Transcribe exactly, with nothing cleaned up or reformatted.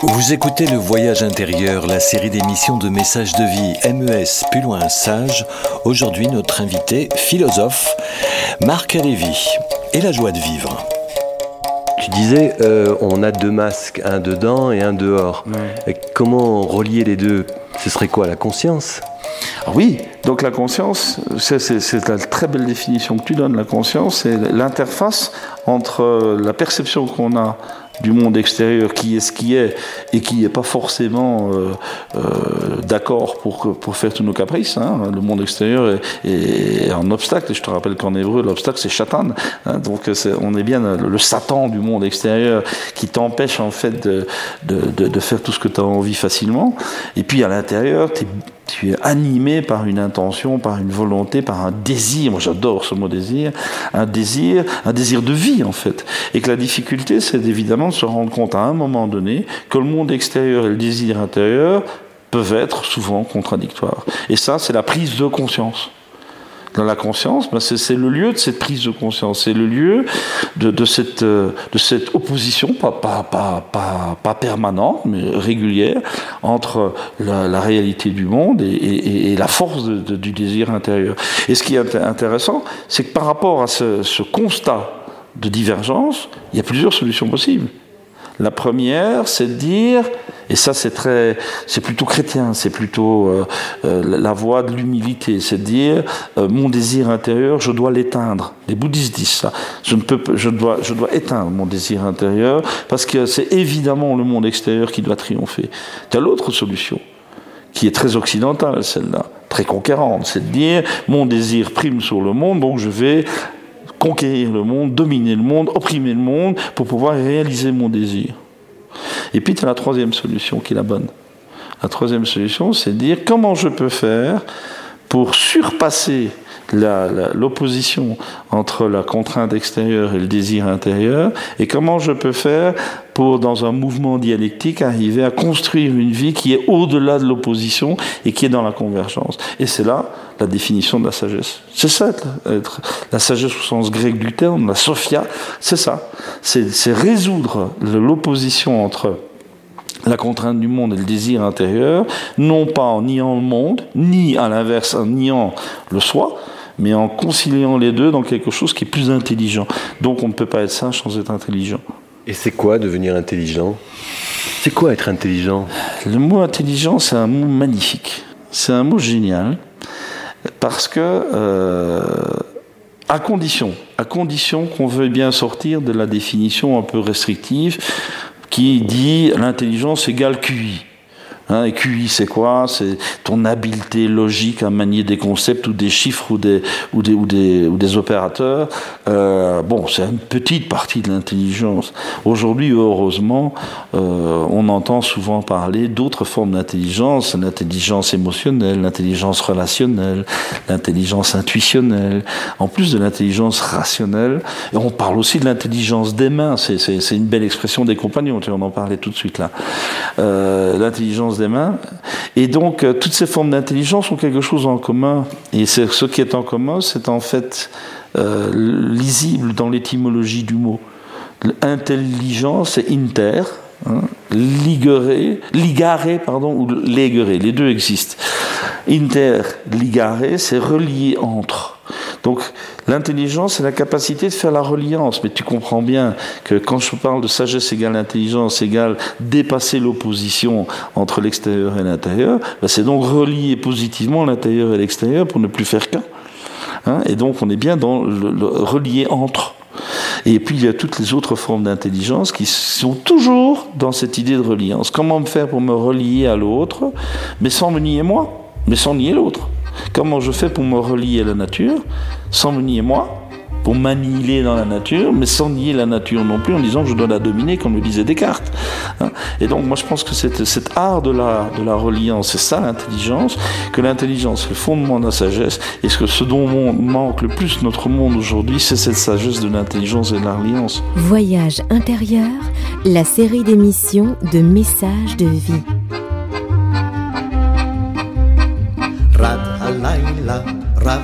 Vous écoutez Le Voyage intérieur, la série d'émissions de messages de vie M E S plus loin sage. Aujourd'hui, notre invité, philosophe, Marc Halévy, et la joie de vivre. Tu disais, euh, on a deux masques, un dedans et un dehors. Ouais. Et comment relier les deux ? Ce serait quoi, la conscience ? Ah oui, donc la conscience, c'est, c'est, c'est la très belle définition que tu donnes. La conscience, c'est l'interface entre la perception qu'on a du monde extérieur, qui est ce qui est, et qui n'est pas forcément euh, euh, d'accord pour, pour faire tous nos caprices. Hein. Le monde extérieur est, est un obstacle, et je te rappelle qu'en hébreu, l'obstacle c'est Shatan. Hein. Donc c'est, on est bien le, le Satan du monde extérieur qui t'empêche en fait de, de, de, de faire tout ce que tu as envie facilement. Et puis à l'intérieur, t'es tu es animé par une intention, par une volonté, par un désir. Moi, j'adore ce mot désir. Un désir, un désir de vie, en fait. Et que la difficulté, c'est évidemment de se rendre compte à un moment donné que le monde extérieur et le désir intérieur peuvent être souvent contradictoires. Et ça, c'est la prise de conscience. Dans la conscience, ben c'est, c'est le lieu de cette prise de conscience, c'est le lieu de, de, cette, de cette opposition, pas, pas, pas, pas, pas permanente, mais régulière, entre la, la réalité du monde et, et, et la force de, de, du désir intérieur. Et ce qui est intéressant, c'est que par rapport à ce, ce constat de divergence, il y a plusieurs solutions possibles. La première, c'est de dire, et ça c'est très, c'est plutôt chrétien, c'est plutôt euh, euh, la voie de l'humilité, c'est de dire euh, mon désir intérieur, je dois l'éteindre. Les bouddhistes disent ça. Je ne peux, je dois, je dois éteindre mon désir intérieur parce que c'est évidemment le monde extérieur qui doit triompher. Tu as l'autre solution, qui est très occidentale, celle-là, très conquérante, c'est de dire mon désir prime sur le monde, donc je vais conquérir le monde, dominer le monde, opprimer le monde pour pouvoir réaliser mon désir. Et puis tu as la troisième solution qui est la bonne. La troisième solution, c'est de dire comment je peux faire pour surpasser la, la, l'opposition entre la contrainte extérieure et le désir intérieur, et comment je peux faire pour, dans un mouvement dialectique, arriver à construire une vie qui est au-delà de l'opposition et qui est dans la convergence. Et c'est là la définition de la sagesse. C'est ça, être, la sagesse au sens grec du terme, la sophia, c'est ça. C'est, c'est résoudre l'opposition entre la contrainte du monde et le désir intérieur, non pas en niant le monde, ni à l'inverse en niant le soi, mais en conciliant les deux dans quelque chose qui est plus intelligent. Donc on ne peut pas être sage sans être intelligent. Et c'est quoi devenir intelligent ? C'est quoi être intelligent ? Le mot intelligent, c'est un mot magnifique. C'est un mot génial, parce que, euh, à condition, à condition qu'on veuille bien sortir de la définition un peu restrictive qui dit l'intelligence égale Q I. Hein, et Q I, c'est quoi ? C'est ton habileté logique à manier des concepts ou des chiffres ou des, ou des, ou des, ou des opérateurs. Euh, bon, c'est une petite partie de l'intelligence. Aujourd'hui, heureusement, euh, on entend souvent parler d'autres formes d'intelligence, l'intelligence émotionnelle, l'intelligence relationnelle, l'intelligence intuitionnelle, en plus de l'intelligence rationnelle. Et on parle aussi de l'intelligence des mains. C'est, c'est, c'est une belle expression des compagnons, tu en en parlais tout de suite là. Euh, l'intelligence des mains. Et donc, euh, toutes ces formes d'intelligence ont quelque chose en commun. Et c'est, ce qui est en commun, c'est en fait euh, lisible dans l'étymologie du mot. Intelligence, c'est inter, hein, ligere, ligare, pardon, ou legere, les deux existent. Inter, ligare, c'est relié entre. Donc, l'intelligence, c'est la capacité de faire la reliance. Mais tu comprends bien que quand je parle de sagesse égale intelligence égale dépasser l'opposition entre l'extérieur et l'intérieur, ben c'est donc relier positivement l'intérieur et l'extérieur pour ne plus faire qu'un. Hein, et donc, on est bien dans le, le relier entre. Et puis, il y a toutes les autres formes d'intelligence qui sont toujours dans cette idée de reliance. Comment me faire pour me relier à l'autre, mais sans me nier moi, mais sans nier l'autre. Comment je fais pour me relier à la nature, sans me nier moi, pour m'annihiler dans la nature, mais sans nier la nature non plus, en disant que je dois la dominer, comme le disait Descartes. Et donc, moi, je pense que c'est cet art de la, de la reliance, c'est ça l'intelligence, que l'intelligence est le fondement de la sagesse, et que ce dont manque le plus notre monde aujourd'hui, c'est cette sagesse de l'intelligence et de la reliance. Voyage intérieur, la série d'émissions de messages de vie.